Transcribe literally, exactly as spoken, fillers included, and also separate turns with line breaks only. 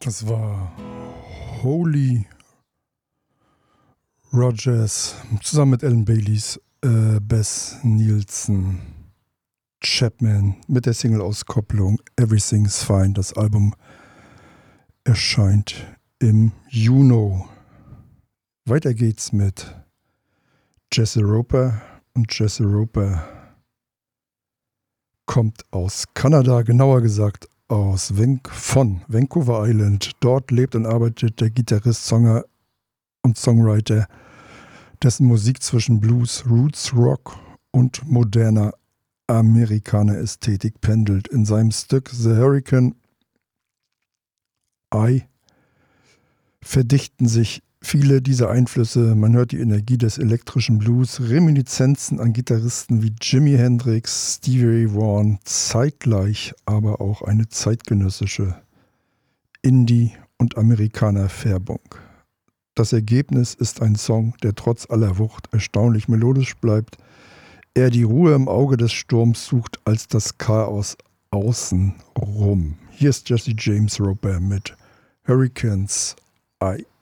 Das war Holy Rogers zusammen mit Alan Baileys, äh, Bess Nielsen, Chapman mit der Single-Auskopplung Everything's Fine. Das Album erscheint im Juni. Weiter geht's mit Jesse Roper, und Jesse Roper kommt aus Kanada, genauer gesagt aus Van- von Vancouver Island. Dort lebt und arbeitet der Gitarrist, Sänger und Songwriter, dessen Musik zwischen Blues, Roots, Rock und moderner Amerikaner-Ästhetik pendelt. In seinem Stück The Hurricane Eye verdichten sich viele dieser Einflüsse. Man hört die Energie des elektrischen Blues, Reminiszenzen an Gitarristen wie Jimi Hendrix, Stevie Ray Vaughan, zeitgleich aber auch eine zeitgenössische Indie- und Amerikaner-Färbung. Das Ergebnis ist ein Song, der trotz aller Wucht erstaunlich melodisch bleibt, er die Ruhe im Auge des Sturms sucht als das Chaos außen rum. Hier ist Jesse James Roper mit Hurricane's Eye.